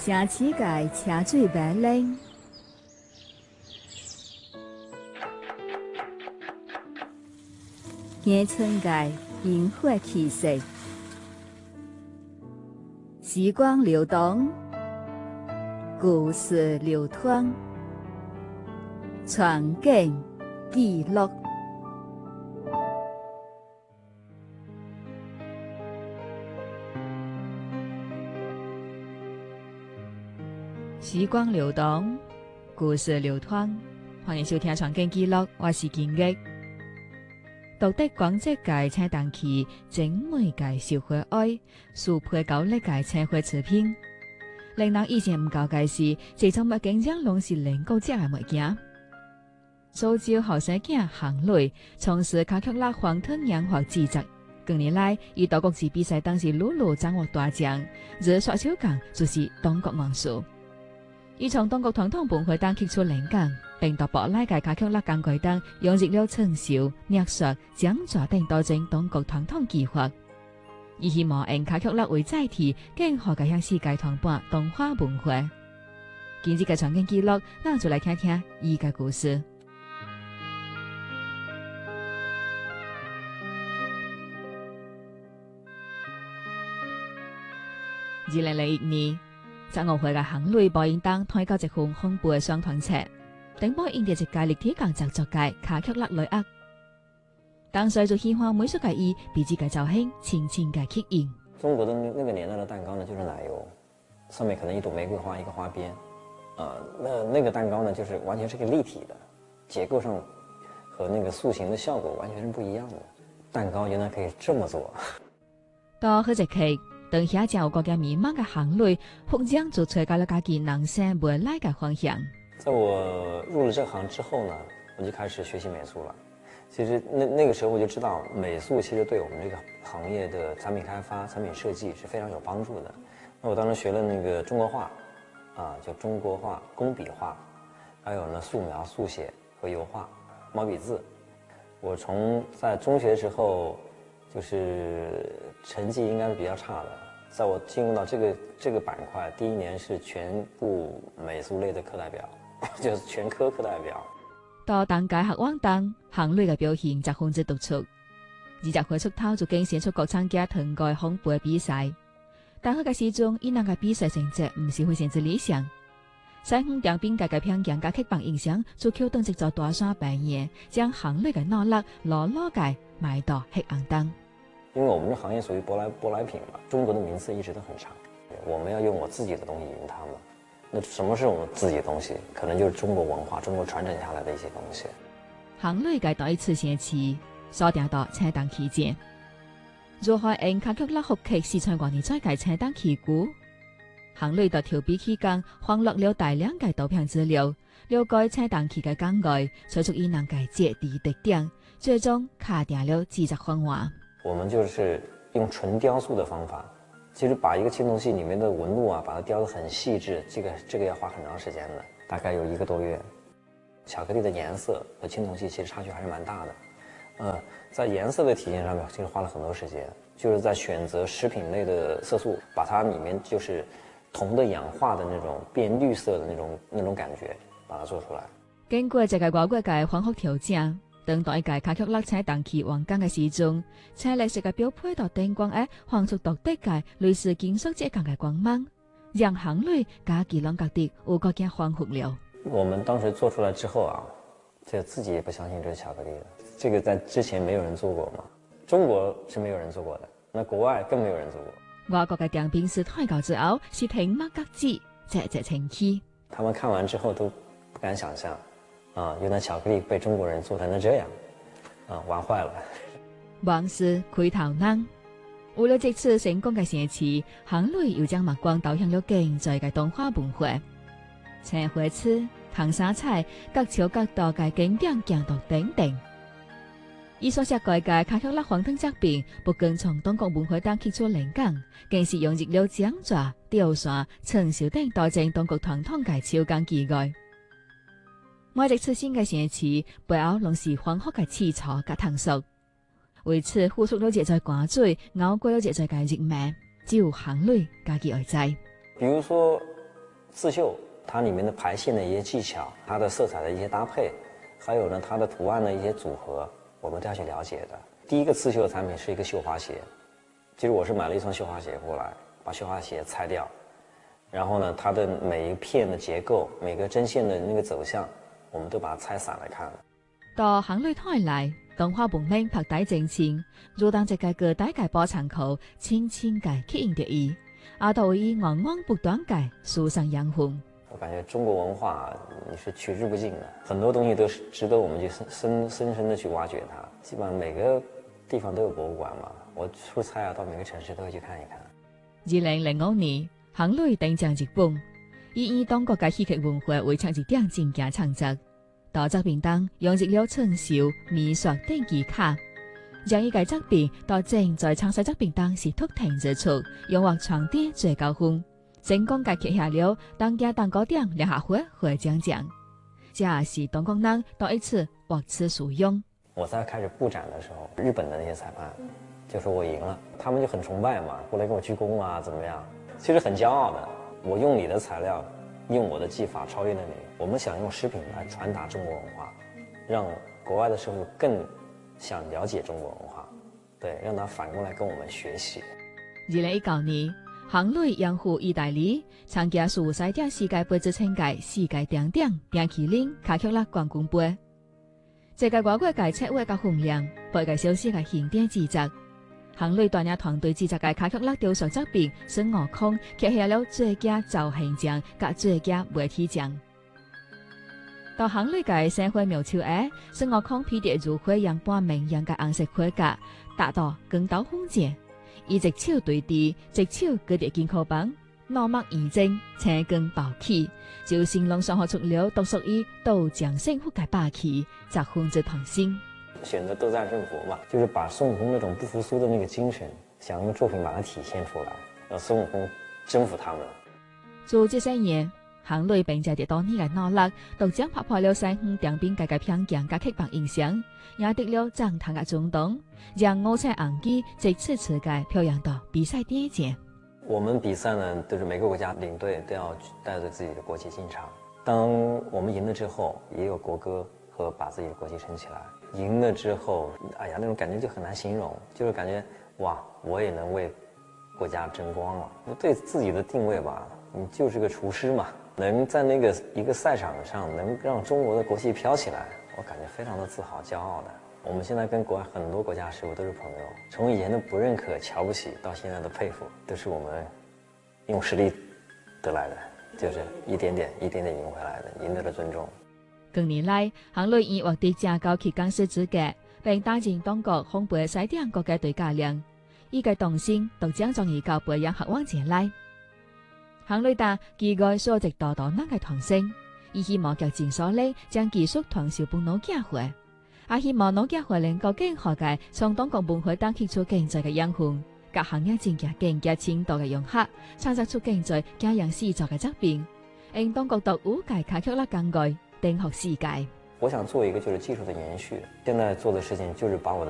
城市界车水马龙，乡村界烟火气息，时光流动，故事流淌，传景记录。时光流动，故事流淌。欢迎收听《传景记录》，我是金玉。独特广浙界青铜器，精美界受花爱，树配高丽界青花瓷品。令人以前唔够介是，自从物竞争拢是邻国者嘅物件。苏州后生囝行雷从事卡曲拉黄藤洋画制作。近年来，以多国级比赛当时屡屡斩获大奖，而刷手工就是中国元素。伊从中国传统文化当吸出灵感，并到舶来嘅卡曲拉工具当融入了成熟、艺术、讲座等多种中国传统技法。伊希望用卡曲拉为载体，更好嘅向世界传播动画文化。今日嘅传景记录，咱就来听听伊嘅故事。2001年。15歲嘅行雷播映當推到一份恐怖嘅雙團冊，頂播印第一屆立體工作作界卡曲勒雷厄。當時就喜歡美術嘅伊，比自己造型輕輕嘅吸引。 中國的那個年代的蛋糕呢，就是奶油，上面可能一朵玫瑰花，一個花邊，那個蛋糕呢，就是完全是個立體的，結構上和那個塑形的效果完全是不一樣的。蛋糕原來可以這麼做。 到嗰一期。當下正有國家迷茫嘅行雷，忽然就找到了自己人生未來嘅方向。 在我入了這行之後呢，我就開始學習美術了。其實那個時候我就知道，美術其實對我們這個行業的產品開發、產品設計是非常有幫助的。那我當時學了那個中國畫，就中國畫、工筆畫，還有呢素描、速寫和油畫、毛筆字。我從在中學時候，就是成績應該是比較差的。在我進入到這個板塊，第一年是全部美術類的課代表，就是全科課代表。 到當屆學網當，行雷嘅表現就十分之突出。20歲出頭就競選出國參加團隊恐怖嘅比賽，但係嘅時鐘，伊人嘅比賽成績唔是非常之理想。西方當兵界嘅偏見加劇幫影響，就扣動一座大山扮演，將行雷嘅努力牢牢嘅埋到黑暗當。 因為我們這行業屬於舶來品嘛，中國的名次一直都很長，我們要用我自己的東西贏他們。那什麼是我們自己的東西？可能就是中國文化、中國傳承下來的一些東西。 行雷嘅第一次寫詞，鎖定到青銅器節。如何用卡曲拉學劇四川國年再界青銅器鼓？行雷到調比期間，歡錄了大量嘅圖片資料，了解青銅器嘅工藝，取出伊人嘅接地特點，最終卡定了製作方案。 我們就是用純雕塑的方法，其實把一個青銅器裡面的紋路把它雕得很細緻，這個要花很長時間的，大概有1個多月。巧克力的顏色和青銅器其實差距還是蠻大的。在顏色的體現上面，其實花了很多時間，就是在選擇食品類的色素，把它裡面就是銅的氧化的那種變綠色的那種感覺，把它做出來。 經過這個外國嘅科學調整。當代嘅卡曲拉青銅器王鋼嘅時鐘，青綠色嘅標配到燈光下，放出獨特嘅類似金屬質感嘅光芒，讓行雷加幾兩格的有個件恍惚了。 我們當時做出來之後這自己也不相信這是巧克力的，這個在之前沒有人做過嘛，中國是沒有人做過的，那國外更沒有人做過。 外國嘅訂片師睇到之後，是挺乜格子，隻清氣。 他們看完之後都不敢想象。原來巧克力被中國人做成了這樣，玩壞了。往事開頭難，為了這次成功嘅寫詞，行雷又將目光導向了現在嘅動畫文化，青花瓷、糖沙彩、各朝各代嘅經典鏡頭等等。伊所寫嘅卡曲拉黃燈作品，不僅從中國文化當吸出靈感，更是融入了講座、雕塑、成熟等多種中國傳統嘅手工技藝。每一次新嘅寫詞，背後攏是歡學嘅起草甲探索，為此付出了一再汗水，熬過了一再嘅日漫，只有行雷家己而知。 比如說刺绣，它里面的排线的一些技巧，它的色彩的一些搭配，还有呢它的图案的一些组合，我们都要去了解的。第一个刺绣的产品是一个绣花鞋，其实我是买了一双绣花鞋过来，把绣花鞋拆掉，然后呢它的每一片的结构，每个针线的那个走向，我們都把它拆散來看。 到行內台來，動畫本領拍底正前，做當一個個大概波長口，輕輕嘅吸引着伊，阿到伊昂昂不斷嘅樹上養紅。 我感覺中國文化你是取之不盡的，很多東西都是值得我們去深深的去挖掘它。基本上每個地方都有博物館嘛，我出差啊，到每個城市都會去看一看。 2005年，行內登上日本，以當國嘅戲劇文化為唱一點正經創作。到作品當用日了春繡、美術等技巧，將伊個作品到正在創作作品當是突挺之處，用獲場地最高分，成功嘅揭下了當家當高點聯合會獲獎獎。這也是東宮人第一次獲此殊榮。 我在開始布展的時候，日本的那些裁判就說我贏了，他們就很崇拜嘛，過來跟我鞠躬啊，怎麼樣？其實很驕傲的，我用你的材料，用我的技法超越了你。我們想用飾品來傳達中國文化，讓國外的社會更想了解中國文化，對，讓他反過來跟我們學習。 2019年，行內養護意大利參加數賽點世界杯之稱嘅世界頂點冰淇淋卡曲勒冠軍杯。這個外國嘅策劃嘅衡量，背嘅消息嘅現點製作。行內專業團隊製作嘅卡曲勒雕塑作品，孫悟空揭下了最佳造型獎及最佳媒體獎。到行內嘅社會描述嘅孫悟空披着如花樣般明亮嘅紅色盔甲，達到光刀鋒劍，以一手對地，一手舉着金箍棒，腦膜圓正，青光暴起，就形容上學出了獨屬於刀匠生活嘅霸氣，集hun之同心。 選擇鬥戰勝佛嘛，就是把孫悟空那種不服輸的那個精神，想用作品把它體現出來，讓孫悟空征服他們。 做這些年，行內並且得到呢個努力，獨將拍破了西方長邊界嘅偏見及刻板印象，也得了讚嘆嘅中東，讓五彩紅旗這次世界表揚到比賽第一屆。 我們比賽呢，都是每個國家領隊都要帶着自己的國旗進場。當我們贏了之後，也有國歌和把自己的國旗升起來。贏了之後，哎呀，那種感覺就很難形容，就是感覺哇，我也能為國家爭光了。對自己的定位吧，你就是個廚師嘛，能在那個一個賽場上能讓中國的國旗飄起來，我感覺非常的自豪、驕傲的。我們現在跟國外很多國家師傅都是朋友，從以前的不認可、瞧不起，到現在的佩服，都是我們用實力得來的，就是一點點贏回來的，贏得了尊重。 近年來，行內已獲得正高級講師資格，並擔任當局烘焙西點國嘅隊教練。依個動心獨將將伊教培養學往前來。行內達期待所值多多能嘅同聲，以希望腳前所嚟將技術傳授俾老家會。也希望老家會能夠更好嘅從當局文化當吸出經濟嘅養分，各行業增加更加深度嘅融合，創造出經濟加樣製作嘅作品，令當局獨有嘅卡曲勒工具登學世界。 我想做一個就是技術的延續，現在做的事情就是把我的